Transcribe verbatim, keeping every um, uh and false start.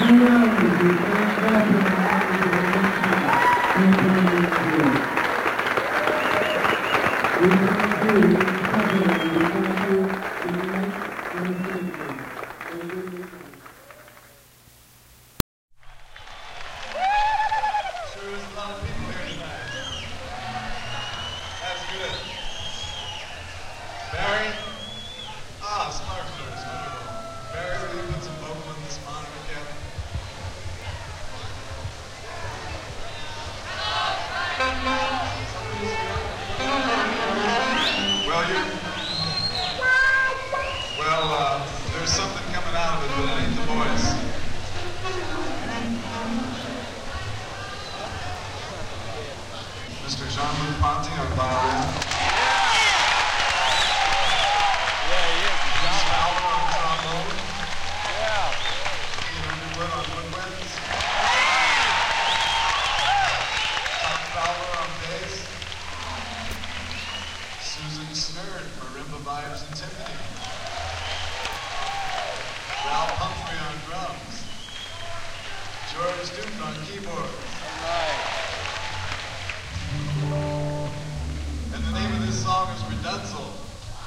Mister Jean-Luc Ponty on violin. Yeah, he is. James Fowler on trombone. Yeah. Ian Underwood on woodwinds. Tom Fowler on bass. Susan Snerd for Rimba Vibes and Tiffany. Ralph Humphrey on drums. George Duke on keyboards. All right. And the name of this song is Redunzel.